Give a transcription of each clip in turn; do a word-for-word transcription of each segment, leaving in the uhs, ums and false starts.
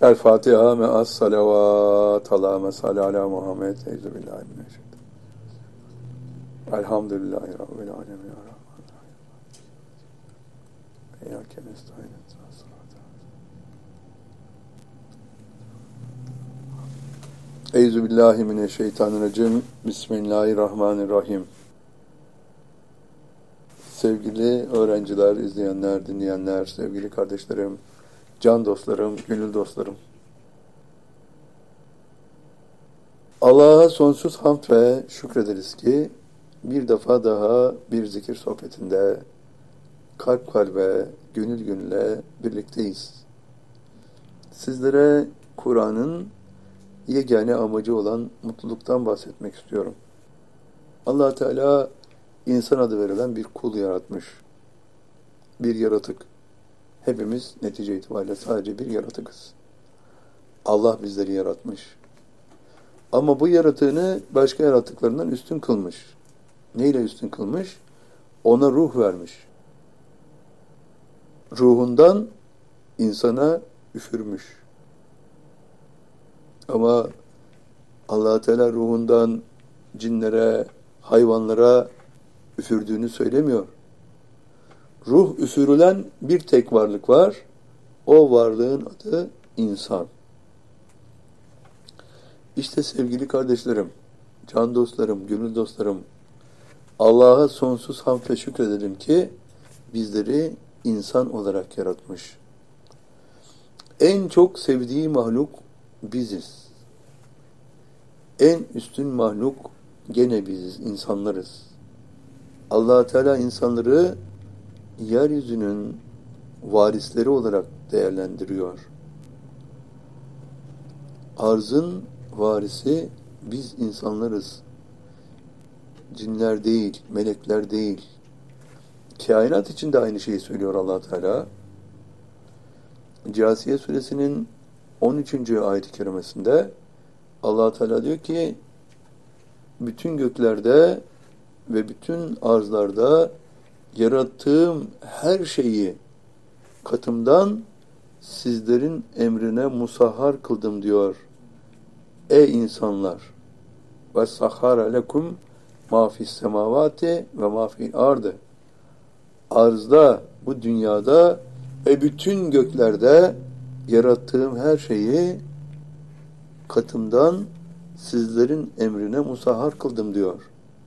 El Fatiha me'as salavat. Allahümme salli ala Muhammed. Euzubillahimineşşeytanirracim. Elhamdülillahi Rabbil alemin. Ya Rahman. İyyâke nestaîn. Euzubillahimineşşeytanirracim. Bismillahirrahmanirrahim. Sevgili öğrenciler, izleyenler, dinleyenler, sevgili kardeşlerim, can dostlarım, gönül dostlarım. Allah'a sonsuz hamd ve şükrederiz ki bir defa daha bir zikir sohbetinde kalp kalbe, gönül gönüle birlikteyiz. Sizlere Kur'an'ın yegane amacı olan mutluluktan bahsetmek istiyorum. Allah Teala insan adı verilen bir kul yaratmış. Bir yaratık. Hepimiz netice itibariyle sadece bir yaratıkız. Allah bizleri yaratmış. Ama bu yaratığını başka yaratıklarından üstün kılmış. Neyle üstün kılmış? Ona ruh vermiş. Ruhundan insana üfürmüş. Ama Allah Teala ruhundan cinlere, hayvanlara üfürdüğünü söylemiyor. Ruh üfürülen bir tek varlık var. O varlığın adı insan. İşte sevgili kardeşlerim, can dostlarım, gönül dostlarım, Allah'a sonsuz hamd ve şükredelim ki bizleri insan olarak yaratmış. En çok sevdiği mahluk biziz. En üstün mahluk gene biziz, insanlarız. Allah Teala insanları yeryüzünün varisleri olarak değerlendiriyor. Arzın varisi biz insanlarız. Cinler değil, melekler değil. Kainat için de aynı şeyi söylüyor Allah Teala. Câsiye suresinin on üçüncü ayet-i kerimesinde Allah Teala diyor ki bütün göklerde ve bütün arzlarda yarattığım her şeyi katımdan sizlerin emrine musahhar kıldım diyor. Ey insanlar! Ve sahhara lekum ma fis semavati ve ma fil ardı. Arzda, bu dünyada ve bütün göklerde yarattığım her şeyi katımdan sizlerin emrine musahhar kıldım diyor.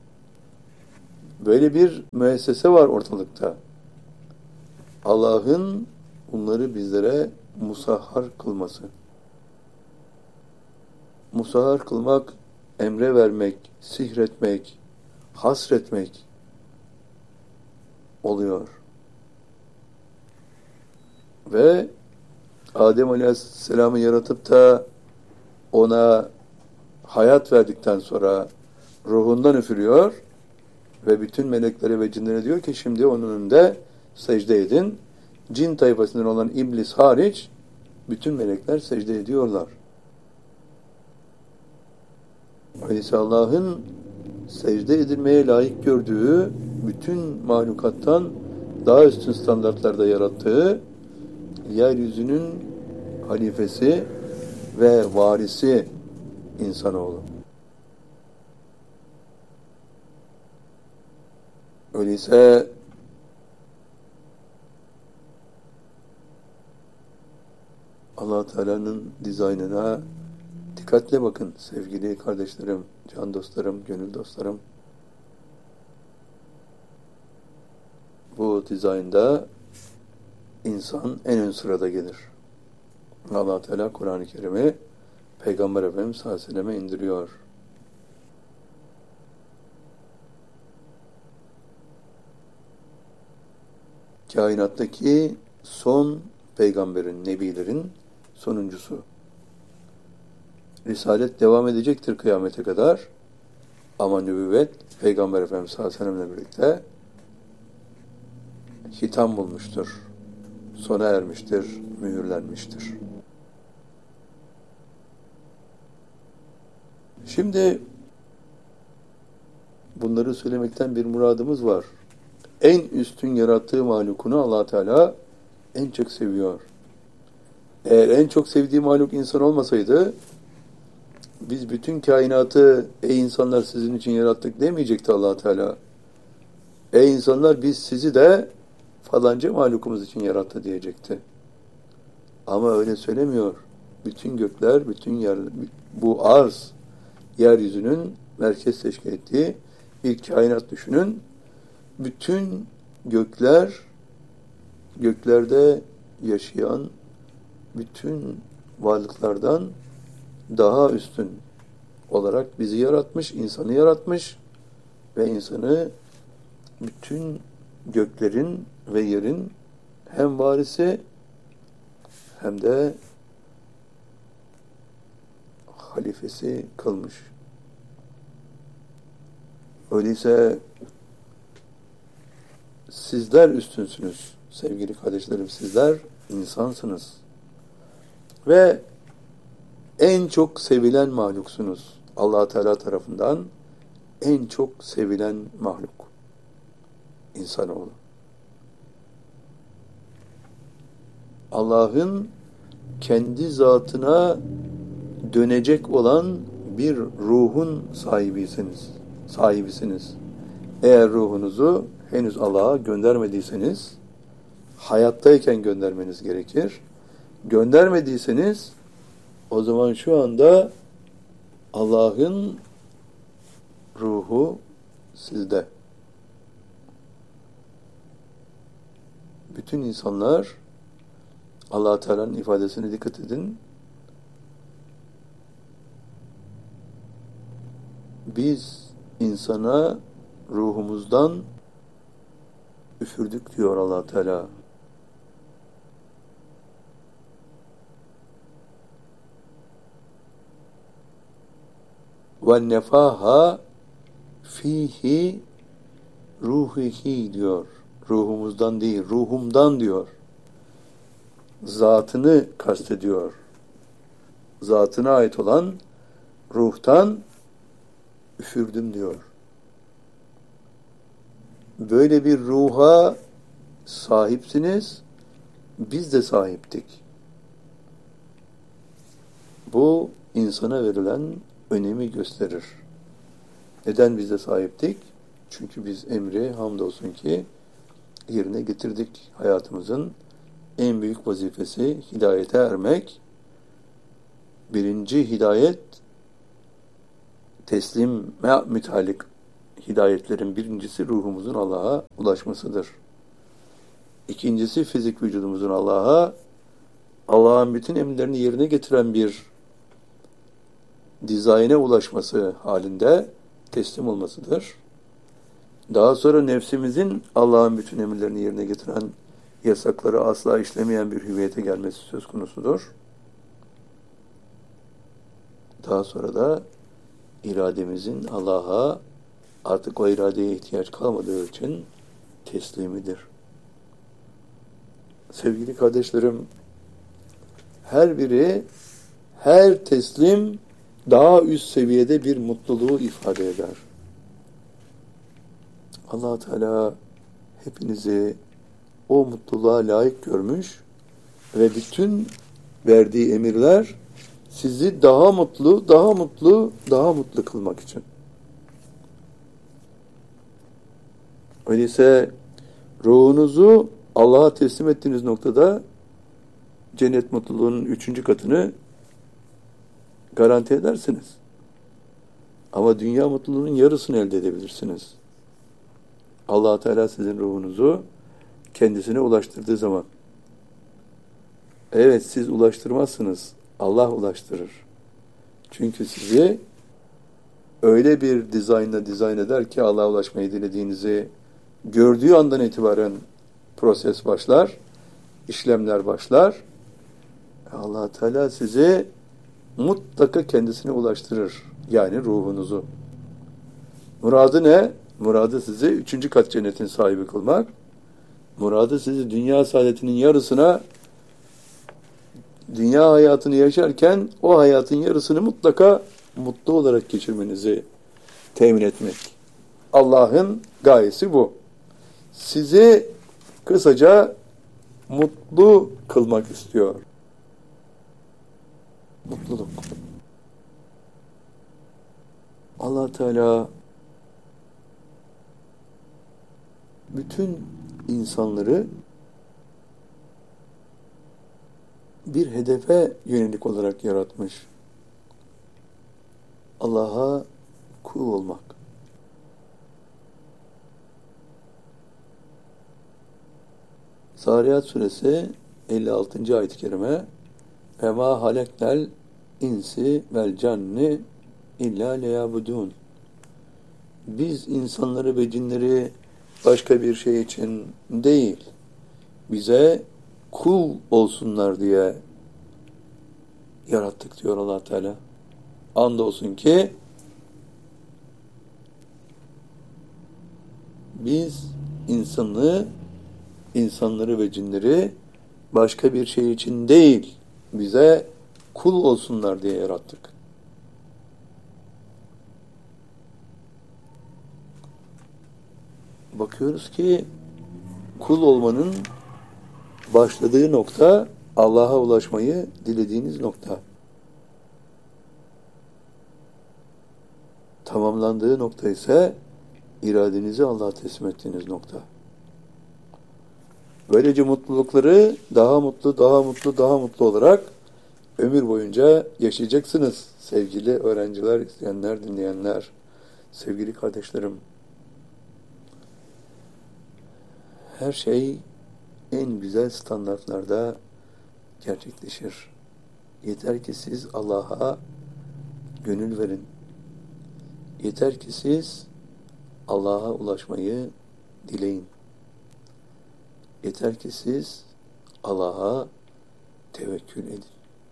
Böyle bir müessese var ortalıkta. Allah'ın bunları bizlere musahhar kılması. Musahhar kılmak, emre vermek, sihretmek, hasretmek oluyor. Ve Adem Aleyhisselam'ı yaratıp da ona hayat verdikten sonra ruhundan üfürüyor ve bütün meleklere ve cinlere diyor ki şimdi onun önünde secde edin. Cin tayfasından olan iblis hariç bütün melekler secde ediyorlar. Öyleyse Allah'ın secde edilmeye layık gördüğü bütün mahlukattan daha üstün standartlarda yarattığı yeryüzünün halifesi ve varisi insanoğlu. Öyleyse Allah Teala'nın dizaynına dikkatle bakın sevgili kardeşlerim, can dostlarım, gönül dostlarım. Bu dizaynda insan en ön sırada gelir. Allah Teala Kur'an-ı Kerim'i Peygamber Efendimiz sallallahu aleyhi ve selleme indiriyor. Kainattaki son peygamberin, nebilerin sonuncusu. Risalet devam edecektir kıyamete kadar. Ama nübüvvet Peygamber Efendimiz sallallahu aleyhi ve sellem'le birlikte hitam bulmuştur. Sona ermiştir, mühürlenmiştir. Şimdi bunları söylemekten bir muradımız var. En üstün yarattığı mahlukunu Allah Teala en çok seviyor. Eğer en çok sevdiği mahluk insan olmasaydı, biz bütün kainatı ey insanlar sizin için yarattık demeyecekti Allah Teala. Ey insanlar biz sizi de falanca mahlukumuz için yarattı diyecekti. Ama öyle söylemiyor. Bütün gökler, bütün yer, bu arz, yeryüzünün merkez teşkil ettiği bir kainat düşünün. Bütün gökler, göklerde yaşayan bütün varlıklardan daha üstün olarak bizi yaratmış, insanı yaratmış ve insanı bütün göklerin ve yerin hem varisi hem de halifesi kılmış. Öyleyse sizler üstünsünüz sevgili kardeşlerim, sizler insansınız ve en çok sevilen mahluksunuz. Allah Teala tarafından en çok sevilen mahluk insanoğlu. Allah'ın kendi zatına dönecek olan bir ruhun sahibisiniz. Sahibisiniz. Eğer ruhunuzu henüz Allah'a göndermediyseniz, hayattayken göndermeniz gerekir. Göndermediyseniz, o zaman şu anda Allah'ın ruhu sizde. Bütün insanlar, Allah Teala'nın ifadesine dikkat edin. Biz insana ruhumuzdan üfürdük diyor Allah Teala. Ve nefaha fihi ruhihi diyor. Ruhumuzdan değil, ruhumdan diyor. Zatını kastediyor. Zatına ait olan ruhtan üfürdüm diyor. Böyle bir ruha sahipsiniz, biz de sahiptik. Bu insana verilen önemi gösterir. Neden biz de sahiptik? Çünkü biz emri hamdolsun ki yerine getirdik. Hayatımızın en büyük vazifesi hidayete ermek. Birinci hidayet teslime mütalik hidayetlerin birincisi ruhumuzun Allah'a ulaşmasıdır. İkincisi fizik vücudumuzun Allah'a, Allah'ın bütün emirlerini yerine getiren bir dizayne ulaşması halinde teslim olmasıdır. Daha sonra nefsimizin Allah'ın bütün emirlerini yerine getiren, yasakları asla işlemeyen bir hüviyete gelmesi söz konusudur. Daha sonra da irademizin Allah'a artık o iradeye ihtiyaç kalmadığı için teslimidir. Sevgili kardeşlerim, her biri, her teslim daha üst seviyede bir mutluluğu ifade eder. Allah Teala hepinizi o mutluluğa layık görmüş ve bütün verdiği emirler sizi daha mutlu, daha mutlu, daha mutlu kılmak için. Öyleyse ruhunuzu Allah'a teslim ettiğiniz noktada cennet mutluluğunun üçüncü katını garanti edersiniz. Ama dünya mutluluğunun yarısını elde edebilirsiniz. Allah Teala sizin ruhunuzu kendisine ulaştırdığı zaman. Evet, siz ulaştırmazsınız. Allah ulaştırır. Çünkü sizi öyle bir dizaynla dizayn eder ki Allah'a ulaşmayı dilediğinizi gördüğü andan itibaren proses başlar, işlemler başlar. Allah Teala sizi mutlaka kendisine ulaştırır. Yani ruhunuzu. Muradı ne? Muradı sizi üçüncü kat cennetin sahibi kılmak. Muradı sizi dünya saadetinin yarısına, dünya hayatını yaşarken o hayatın yarısını mutlaka mutlu olarak geçirmenizi temin etmek. Allah'ın gayesi bu. Sizi kısaca mutlu kılmak istiyor. mutluluk. Allah Teala bütün insanları bir hedefe yönelik olarak yaratmış. Allah'a kul olmak. Zariyat suresi elli altıncı ayet-i kerime ve ma haleknel insi vel canni illa liyabudun. Biz insanları ve cinleri başka bir şey için değil, bize kul olsunlar diye yarattık diyor Allah Teala. Andolsun ki biz insanlığı, insanları ve cinleri başka bir şey için değil, bize kul olsunlar diye yarattık. Bakıyoruz ki kul olmanın başladığı nokta Allah'a ulaşmayı dilediğiniz nokta. Tamamlandığı nokta ise iradenizi Allah'a teslim ettiğiniz nokta. Böylece mutlulukları daha mutlu, daha mutlu, daha mutlu olarak ömür boyunca yaşayacaksınız. Sevgili öğrenciler, isteyenler, dinleyenler, sevgili kardeşlerim. Her şey en güzel standartlarda gerçekleşir. Yeter ki siz Allah'a gönül verin. Yeter ki siz Allah'a ulaşmayı dileyin. Yeter ki siz Allah'a tevekkül edin.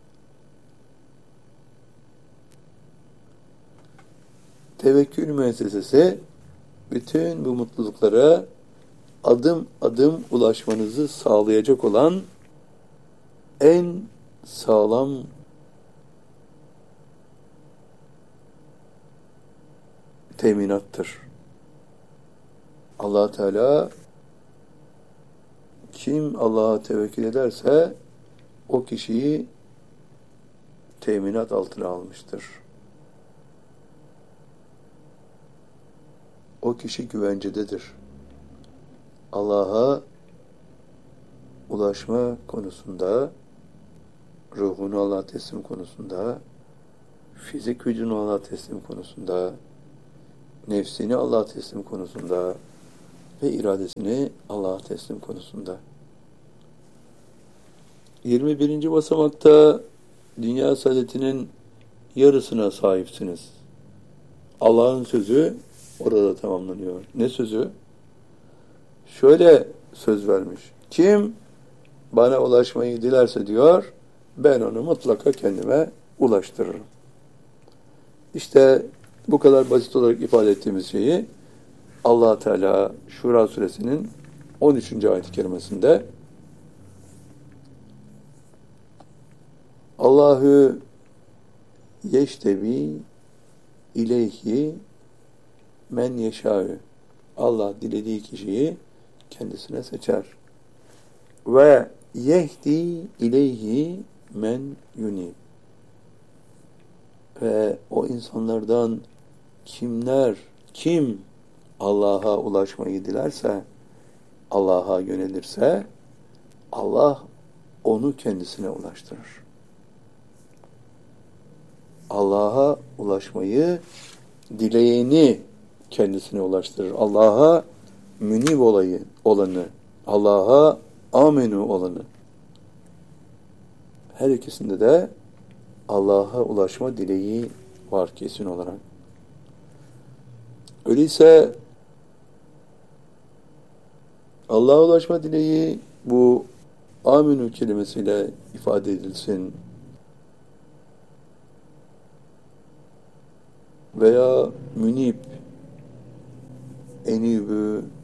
Tevekkül müessesesi bütün bu mutluluklara adım adım ulaşmanızı sağlayacak olan en sağlam teminattır. Allah Teala kim Allah'a tevekkül ederse o kişiyi teminat altına almıştır. O kişi güvencededir. Allah'a ulaşma konusunda, ruhunu Allah'a teslim konusunda, fizik gücünü Allah'a teslim konusunda, nefsini Allah'a teslim konusunda ve iradesini Allah'a teslim konusunda. yirmi birinci basamakta dünya saadetinin yarısına sahipsiniz. Allah'ın sözü orada tamamlanıyor. Ne sözü? Şöyle söz vermiş. Kim bana ulaşmayı dilerse diyor, ben onu mutlaka kendime ulaştırırım. İşte bu kadar basit olarak ifade ettiğimiz şeyi Allah Teala Şura suresinin on üçüncü ayet-i kerimesinde Allahu yeştebi ileyhi men yeşâ'ü. Allah dilediği kişiyi kendisine seçer. Ve yehdi ileyhi men yunib. Ve o insanlardan kimler, kim Allah'a ulaşmayı dilerse, Allah'a yönelirse, Allah onu kendisine ulaştırır. Allah'a ulaşmayı dileyeni kendisine ulaştırır. Allah'a münib olayı, olanı, Allah'a amenü olanı. Her ikisinde de Allah'a ulaşma dileği var kesin olarak. Öyleyse Allah'a ulaşma dileği bu amenü kelimesiyle ifade edilsin. Veya münib, enibü,